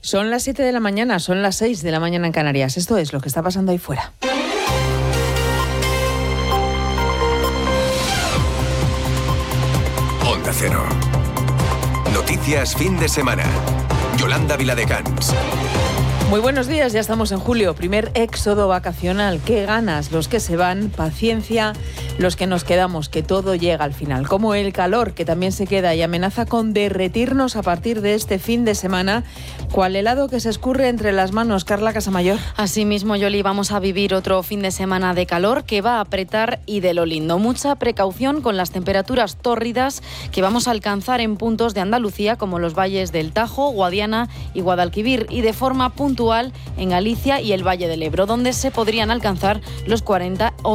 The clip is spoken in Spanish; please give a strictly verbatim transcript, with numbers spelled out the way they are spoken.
Son las siete de la mañana, son las seis de la mañana en Canarias. Esto es lo que está pasando ahí fuera. Onda Cero. Noticias fin de semana. Yolanda Viladecans. Muy buenos días, ya estamos en julio, primer éxodo vacacional. Qué ganas, los que se van, paciencia, los que nos quedamos, que todo llega al final. Como el calor, que también se queda y amenaza con derretirnos a partir de este fin de semana, cual helado que se escurre entre las manos. Carla Casamayor. Asimismo, Yoli, vamos a vivir otro fin de semana de calor que va a apretar y de lo lindo. Mucha precaución con las temperaturas tórridas que vamos a alcanzar en puntos de Andalucía, como los valles del Tajo, Guadiana y Guadalquivir, y de forma puntual en Galicia y el Valle del Ebro, donde se podrían alcanzar los cuarenta o